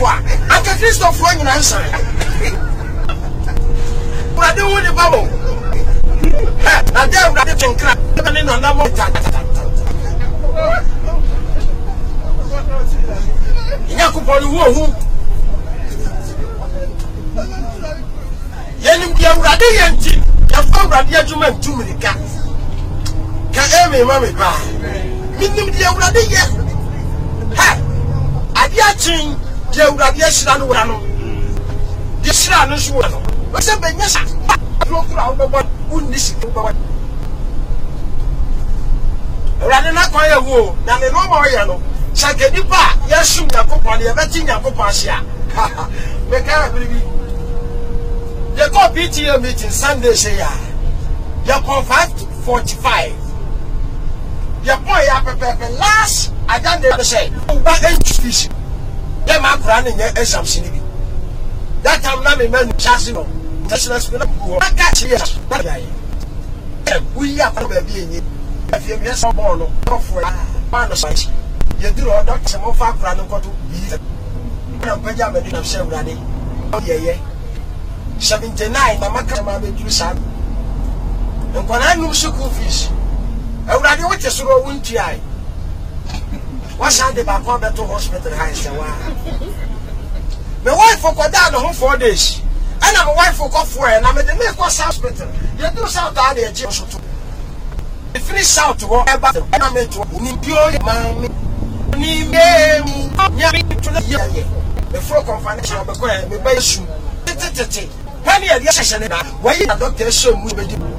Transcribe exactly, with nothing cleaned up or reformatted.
wa aka Christopher nyina nsan urade wo ni babo ha na de urade tenkra ne no na mo ta inya ko poli wo hu yenim dia urade yenti ya fa urade adwuma ntumrika ka eme mama ba minim dia urade ye ha ade achin dia urade ashira no wura no dia shira no so wura no wase benya sa ro kura wo bo unni si ko ba urade na kwa ye wo na me no mo ye no shagedi pa yesum yakopon ye beti yakopon ahia me ka biribi ye go P T A meeting Sunday say ya ya kon five forty-five ya boy ya pepe last agenda be say ba education ye ma kura ne nye exams ni bi that time na me man chance no national school na go aka chi ya ba ya ye we ya ko ba bi enyi afie me so born no for man no sai ye duro doctor mo fa kura no koto bi na paja me na se urade ye ye seventy-nine mama ka ma be duru sa nkwana num school fees urade wo te soro wunti ai wa sande ba ko beto hospital high se wa me wife ko da no four days ana my wife ko for na me de me ko hospital ye duru sa ta de je so to finish south wo e ba na me to ni bio ma me ni me nya mi to ye ye me fro confirmation be ko me ba yesu tete tete hani ya sheshe ne da wa yi na doctor show mu be di